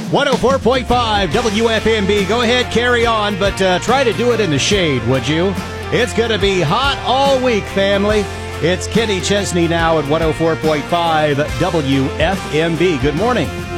104.5 WFMB. Go ahead, carry on, but try to do it in the shade, would you? It's going to be hot all week, family. It's Kenny Chesney now at 104.5 WFMB. Good morning.